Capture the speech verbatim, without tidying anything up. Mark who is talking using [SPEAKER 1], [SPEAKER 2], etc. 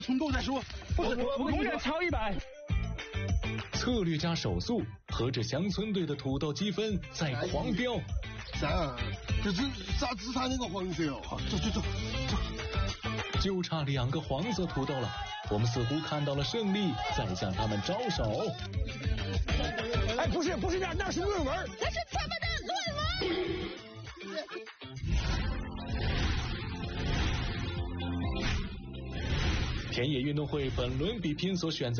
[SPEAKER 1] 冲够再说。
[SPEAKER 2] 不是，我永远超一百。
[SPEAKER 3] 策略加手速，和着乡村队的土豆积分在狂飙。
[SPEAKER 1] 三儿，这只咋只差那个黄色哦？走走走走，
[SPEAKER 3] 就差两个黄色土豆了。我们似乎看到了胜利在向他们招手。
[SPEAKER 2] 哎，不是不是，那那是论文，
[SPEAKER 4] 那是他们的论文。
[SPEAKER 3] 田野运动会本轮比拼所选择